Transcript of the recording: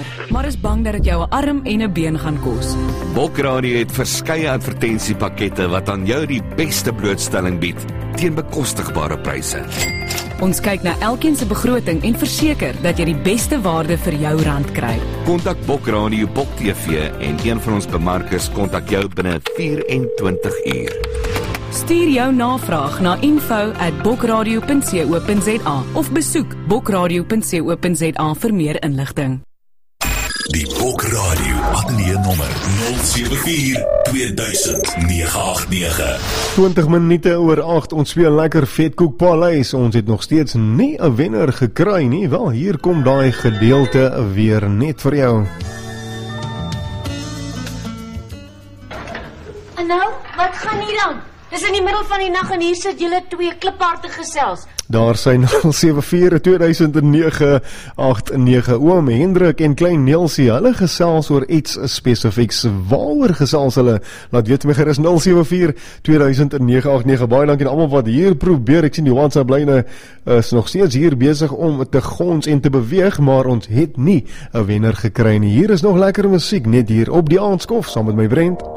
maar is bang dat dit jou 'n arm en 'n been gaan kos. Bokradio het verskeie advertensiepakkette wat aan jou die beste blootstelling bied teen bekostigbare pryse. Ons kyk na elkeen se begroting en verseker dat jy die beste waarde vir jou rand kry. Kontak Bokradio Bok TV en een van ons bemarkers kontak jou binne 24 uur. Stuur jou navraag na info@bokradio.co.za of besoek bokradio.co.za vir meer inligting. Die Bokradio ateljeenommer 074 2000 989. 20 minute oor 8, ons speel lekker Vetkoek Paleis. Ons het nog steeds nie 'n wenner gekry nie. Wel, hier kom daai gedeelte weer net vir jou. En nou, wat gaan hier dan? Dis in die middel van die nag en hier sit julle twee kliphard gesels. Daar sy 074 2009 89. Oom Hendrik en klein Nelsie, hulle gesels oor iets spesifieks. Waaroor gesels hulle? Laat weet my gerus 074 2009 89. Baie dankie aan almal wat hier probeer. Ek sien die WhatsApp lyne is nog steeds hier besig om te gons en te beweeg, maar ons het nie 'n wenner gekry nie. Hier is nog lekker musiek net hier op die aandskof saam met my Brent.